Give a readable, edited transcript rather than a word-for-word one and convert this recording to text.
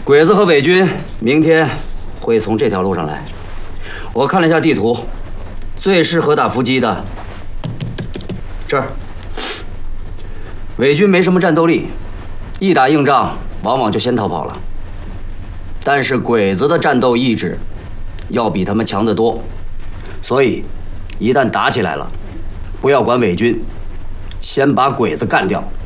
鬼子和伪军明天会从这条路上来。我看了一下地图，最适合打伏击的这儿。伪军没什么战斗力，一打硬仗往往就先逃跑了。但是鬼子的战斗意志要比他们强得多，所以一旦打起来了，不要管伪军，先把鬼子干掉。